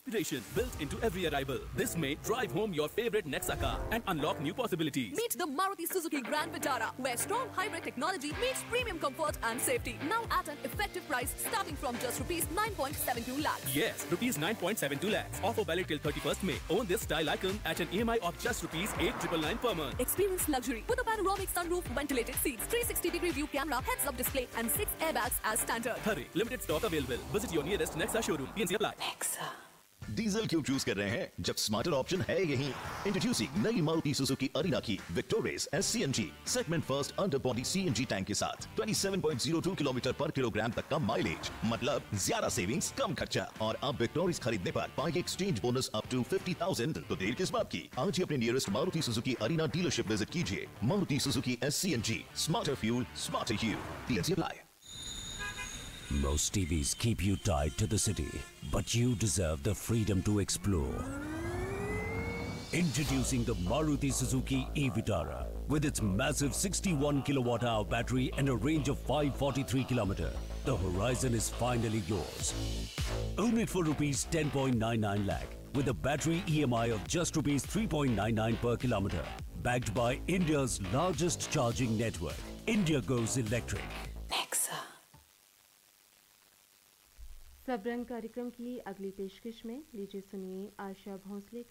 Inspiration built into every arrival. This May, drive home your favorite Nexa car and unlock new possibilities. Meet the Maruti Suzuki Grand Vitara, where strong hybrid technology meets premium comfort and safety. Now at an effective price starting from just rupees 9.72 lakhs. Yes, rupees 9.72 lakhs. Offer valid till 31st May. Own this style icon at an EMI of just rupees 8,999 per month. Experience luxury with a panoramic sunroof, ventilated seats, 360-degree view camera, heads-up display, and 6 airbags as standard. Hurry, limited stock available. Visit your nearest Nexa showroom. PNC apply. Nexa. Diesel क्यों choose कर रहे हैं जब smarter option है यही। Introducing नई Maruti Suzuki arena की विक्टोरेस SCNG segment first under body CNG tank के साथ 27.02 किलोमीटर पर किलोग्राम तक का माइलेज, मतलब ज्यादा सेविंग्स कम खर्चा। और अब विक्टोरेस खरीदने पर पाएंगे एक्सचेंज बोनस अप टू 50,000। तो देर किस बात की, आज ही अपने nearest Maruti Suzuki arena dealership visit कीजिए। Maruti Suzuki SCNG, smarter fuel, smarter you. PNC apply. Most TVs keep you tied to the city, but you deserve the freedom to explore. Introducing the Maruti Suzuki e-Vitara with its massive 61 kilowatt-hour battery and a range of 543 km. The horizon is finally yours. Own it for rupees 10.99 lakh with a battery EMI of just rupees 3.99 per kilometer. Backed by India's largest charging network. India goes electric. Nexa. Sabrang कार्यक्रम की अगली पेशकश में लीजिए सुनिए आशा भोंसले